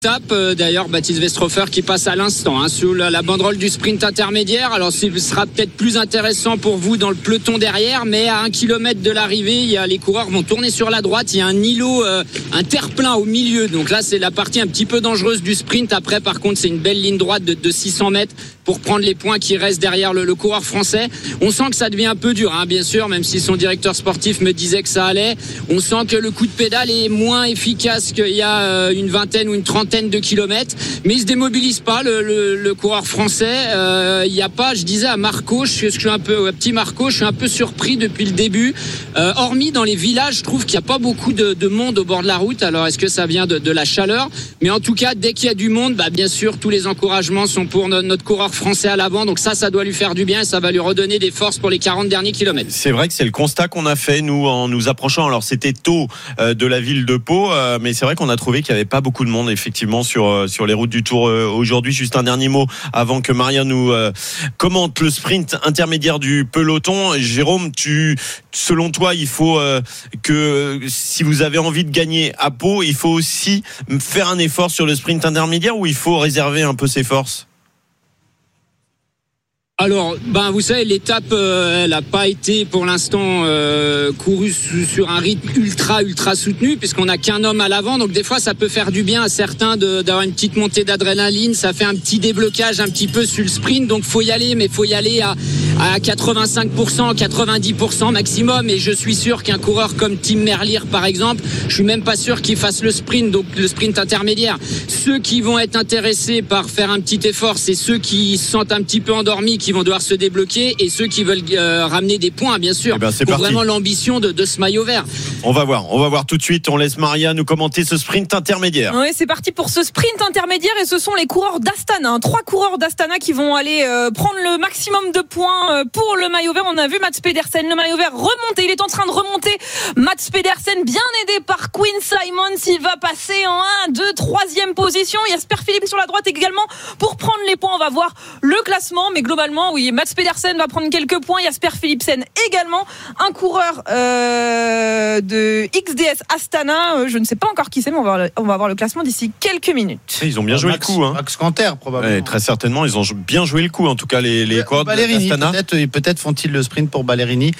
Tape d'ailleurs Baptiste Westrofer qui passe à l'instant sous la banderole du sprint intermédiaire. Alors ce sera peut-être plus intéressant pour vous dans le peloton derrière, mais à 1 kilomètre de l'arrivée, les coureurs vont tourner sur la droite. Il y a un îlot, un terre-plein au milieu, donc là c'est la partie un petit peu dangereuse du sprint. Après par contre c'est une belle ligne droite de 600 mètres pour prendre les points qui restent derrière le coureur français. On sent que ça devient un peu dur, bien sûr, même si son directeur sportif me disait que ça allait. On sent que le coup de pédale est moins efficace qu'il y a une vingtaine ou une trentaine de kilomètres, mais il se démobilise pas le coureur français. Il n'y a pas, je disais à Marco, je suis un peu petit Marco, je suis un peu surpris depuis le début. Hormis dans les villages, je trouve qu'il n'y a pas beaucoup de monde au bord de la route. Alors est-ce que ça vient de la chaleur? Mais en tout cas, dès qu'il y a du monde, bien sûr, tous les encouragements sont pour notre coureur français à l'avant. Donc ça doit lui faire du bien et ça va lui redonner des forces pour les 40 derniers kilomètres. C'est vrai que c'est le constat qu'on a fait, nous, en nous approchant. Alors c'était tôt de la ville de Pau, mais c'est vrai qu'on a trouvé qu'il n'y avait pas beaucoup de monde, effectivement, sur les routes du Tour aujourd'hui. Juste un dernier mot avant que Maria nous commente le sprint intermédiaire du peloton. Jérôme, selon toi, il faut que si vous avez envie de gagner à Pau, il faut aussi faire un effort sur le sprint intermédiaire, ou il faut réserver un peu ses forces? Alors, vous savez, l'étape, elle n'a pas été pour l'instant courue sur un rythme ultra soutenu, puisqu'on n'a qu'un homme à l'avant. Donc des fois, ça peut faire du bien à certains d'avoir une petite montée d'adrénaline. Ça fait un petit déblocage un petit peu sur le sprint. Donc faut y aller, mais faut y aller à 85%, 90% maximum. Et je suis sûr qu'un coureur comme Tim Merlier, par exemple, je suis même pas sûr qu'il fasse le sprint, donc le sprint intermédiaire. Ceux qui vont être intéressés par faire un petit effort, c'est ceux qui se sentent un petit peu endormis, qui vont devoir se débloquer, et ceux qui veulent ramener des points, bien sûr, c'est pour parti. vraiment l'ambition de ce maillot vert. On va voir tout de suite. On laisse Maria nous commenter ce sprint intermédiaire. Oui, c'est parti pour ce sprint intermédiaire, et ce sont les coureurs d'Astana, 3 coureurs d'Astana qui vont aller prendre le maximum de points pour le maillot vert. On a vu Mats Pedersen, le maillot vert, remonter. Il est en train de remonter. Mats Pedersen, bien aidé par Quinn Simons, il va passer en 1, 2, 3e position. Jasper Philippe sur la droite également pour prendre les points. On va voir le classement, mais globalement, oui, Mats Pedersen va prendre quelques points, Jasper Philipsen également, un coureur de XDS Astana, je ne sais pas encore qui c'est, mais on va voir le classement d'ici quelques minutes. Ils ont bien joué le coup. Max Canter, probablement. Ouais, très certainement, ils ont bien joué le coup, en tout cas les coureurs d'Astana. Peut-être font-ils le sprint pour Ballerini.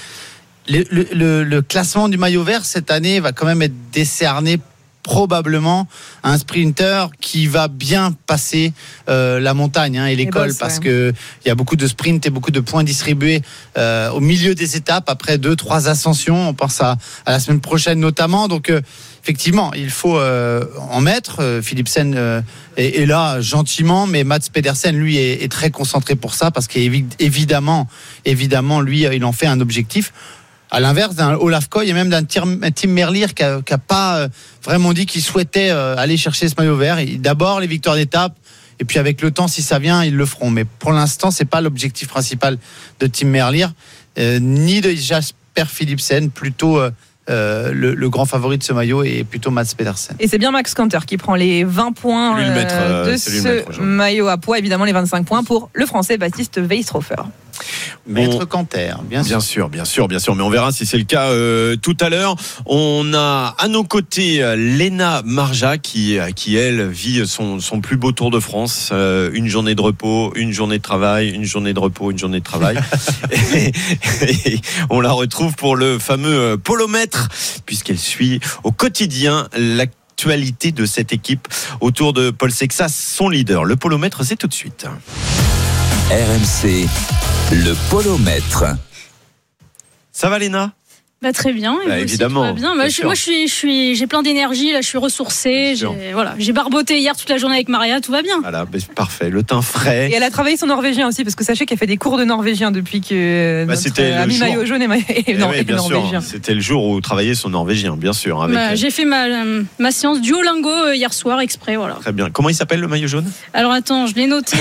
Le classement du maillot vert cette année va quand même être décerné probablement un sprinter qui va bien passer la montagne et l'école, parce que il y a beaucoup de sprints et beaucoup de points distribués au milieu des étapes après 2-3 ascensions. On pense à la semaine prochaine notamment. Donc effectivement, il faut en mettre. Philipsen est là gentiment, mais Mats Pedersen, lui, est très concentré pour ça, parce qu'évidemment, lui, il en fait un objectif. À l'inverse d'un Olaf Koy et même d'un Tim Merlier qui a pas vraiment dit qu'il souhaitait aller chercher ce maillot vert. D'abord les victoires d'étape, et puis avec le temps, si ça vient, ils le feront. Mais pour l'instant, c'est pas l'objectif principal de Tim Merlier ni de Jasper Philipsen. Plutôt le grand favori de ce maillot est plutôt Mats Pedersen. Et c'est bien Max Canter qui prend les 20 points de ce maillot à poids. Évidemment, les 25 points pour le Français Baptiste Weistrofer. Maître Canter, bien sûr. Bien sûr, mais on verra si c'est le cas tout à l'heure. On a à nos côtés Lena Marja qui elle vit son plus beau Tour de France, une journée de repos, une journée de travail, une journée de repos, une journée de travail. et on la retrouve pour le fameux polomètre, puisqu'elle suit au quotidien l'actualité de cette équipe autour de Paul Sexas, son leader. Le polomètre, c'est tout de suite. RMC, le polomètre. Ça va, Léna ? Très bien, évidemment. Aussi, bien. Moi, j'ai plein d'énergie, là, je suis ressourcée. J'ai barboté hier toute la journée avec Maria, tout va bien. Voilà, parfait, le teint frais. Et elle a travaillé son norvégien aussi, parce que sachez qu'elle fait des cours de norvégien depuis que notre ami maillot jaune est norvégien. C'était le jour où travaillait son norvégien, bien sûr. J'ai fait ma séance Duolingo hier soir, exprès, voilà. Très bien. Comment il s'appelle, le maillot jaune ? Alors attends, je l'ai noté.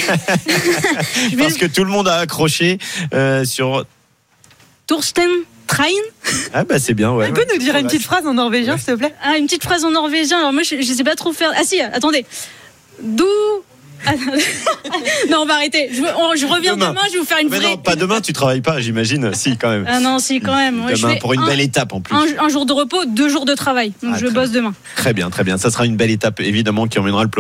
Parce que tout le monde a accroché sur Torsten Train. C'est bien, ouais. Tu peux nous dire une petite phrase en norvégien, s'il te plaît ? Une petite phrase en norvégien. Alors moi, je sais pas trop faire. Ah si, attendez. Du Non, on va arrêter. Je reviens demain, je vais vous faire une vraie. Non, pas demain, tu travailles pas, j'imagine. Si, quand même. Ah non, si, quand même. Demain, je fais pour une belle étape en plus. Un jour de repos, 2 jours de travail. Donc je bosse demain. Très bien, très bien. Ça sera une belle étape, évidemment, qui emmènera le